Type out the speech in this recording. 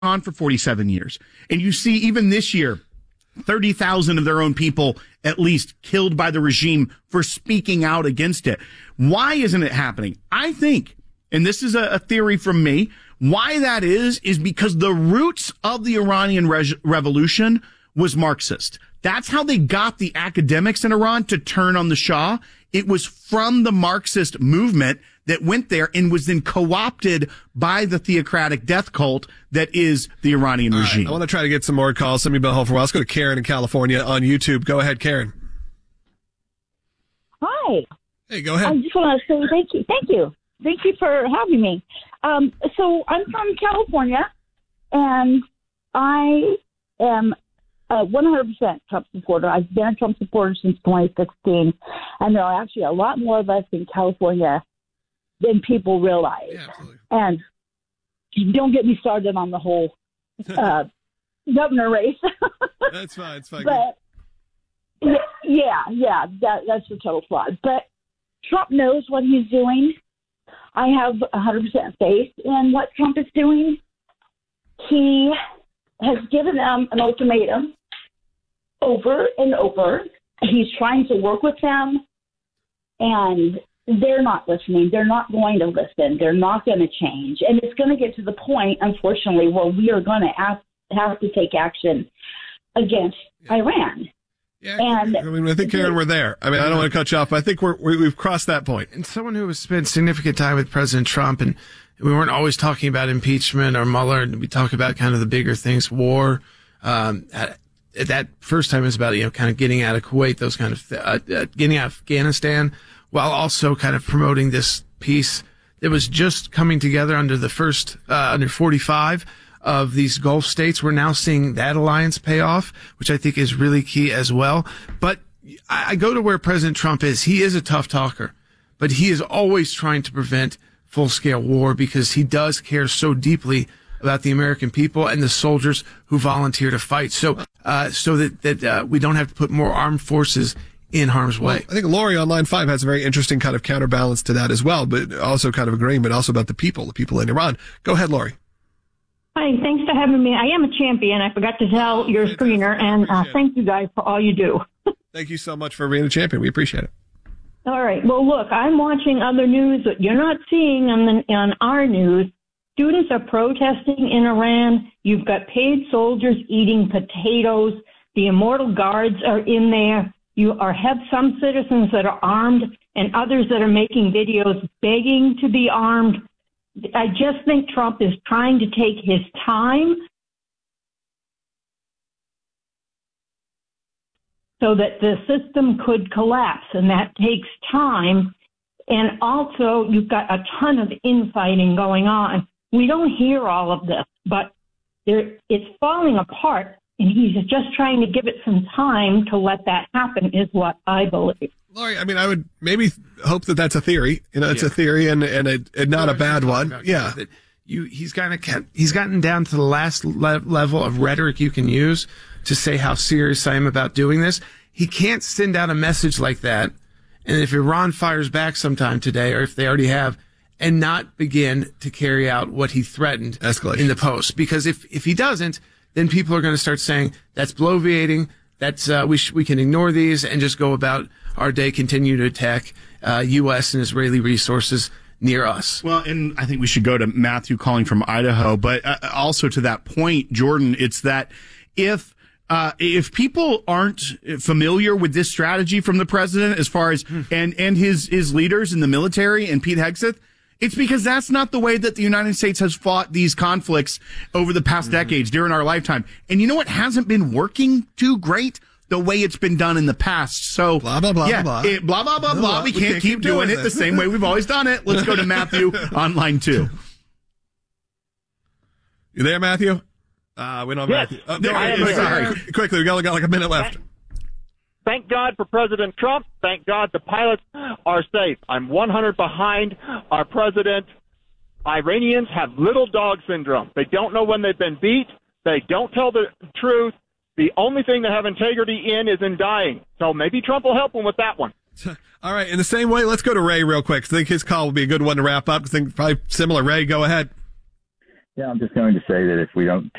on for 47 years. And you see even this year, 30,000 of their own people at least killed by the regime for speaking out against it. Why isn't it happening? I think, and this is a theory from me, why that is because the roots of the Iranian revolution was Marxist. That's how they got the academics in Iran to turn on the Shah. It was from the Marxist movement that went there and was then co-opted by the theocratic death cult that is the Iranian regime. Right, I want to try to get some more calls. Some of you been home for a while. Let's go to Karen in California on YouTube. Go ahead, Karen. Hi. Hey, go ahead. I just want to say thank you. Thank you for having me. So I'm from California, and I am a 100% Trump supporter. I've been a Trump supporter since 2016, and there are actually a lot more of us in California than people realize. Yeah, absolutely. And don't get me started on the whole governor race. That's fine. It's fine. But that's a total fraud. But Trump knows what he's doing. I have 100% faith in what Trump is doing. He has given them an ultimatum over and over. He's trying to work with them, and they're not listening. They're not going to listen. They're not going to change. And it's going to get to the point, unfortunately, where we are going to have to take action against Iran. Yeah, and I think, Karen, we're there. I don't want to cut you off, but I think we've crossed that point. And someone who has spent significant time with President Trump, and we weren't always talking about impeachment or Mueller, and we talk about kind of the bigger things, war. At that first time, it was about, kind of getting out of Kuwait, those kind of, getting out of Afghanistan, while also kind of promoting this peace that was just coming together under the first, under 45 of these Gulf states. We're now seeing that alliance pay off, which I think is really key as well. But I go to where President Trump is. He is a tough talker, but he is always trying to prevent full-scale war because he does care so deeply about the American people and the soldiers who volunteer to fight. So that we don't have to put more armed forces in harm's way. Well, I think Lori on line 5 has a very interesting kind of counterbalance to that as well, but also kind of agreeing, but also about the people in Iran. Go ahead, Lori. Hi, thanks for having me. I am a champion. I forgot to tell your screener, and thank you guys for all you do. Thank you so much for being a champion. We appreciate it. All right. Well, look, I'm watching other news that you're not seeing on our news. Students are protesting in Iran. You've got paid soldiers eating potatoes. The Immortal Guards are in there. You have some citizens that are armed and others that are making videos begging to be armed. I just think Trump is trying to take his time so that the system could collapse, and that takes time. And also, you've got a ton of infighting going on. We don't hear all of this, but it's falling apart, and he's just trying to give it some time to let that happen, is what I believe. Lori, I would maybe hope that that's a theory. It's a theory and not a bad one. Yeah. He's gotten down to the last level of rhetoric you can use to say how serious I am about doing this. He can't send out a message like that. And if Iran fires back sometime today, or if they already have, and not begin to carry out what he threatened in the post. Because if he doesn't, then people are going to start saying that's bloviating. That's we can ignore these and just go about our day, continue to attack U.S. and Israeli resources near us. Well, and I think we should go to Matthew calling from Idaho, but also to that point, Jordan, it's that if people aren't familiar with this strategy from the president, as far as and his leaders in the military and Pete Hegseth, it's because that's not the way that the United States has fought these conflicts over the past decades during our lifetime. And you know what hasn't been working too great? The way it's been done in the past. So blah, blah, blah, blah, blah, blah, blah, blah. We can't keep doing it the same way we've always done it. Let's go to Matthew on line 2. You there, Matthew? We don't have yes. Matthew. Oh, sorry. Quickly, we got like a minute left. Thank God for President Trump. Thank God the pilots are safe. I'm 100 behind our president. Iranians have little dog syndrome. They don't know when they've been beat. They don't tell the truth. The only thing they have integrity in is in dying. So maybe Trump will help them with that one. All right. In the same way, let's go to Ray real quick. I think his call will be a good one to wrap up. I think probably similar. Ray, go ahead. Yeah, I'm just going to say that if we don't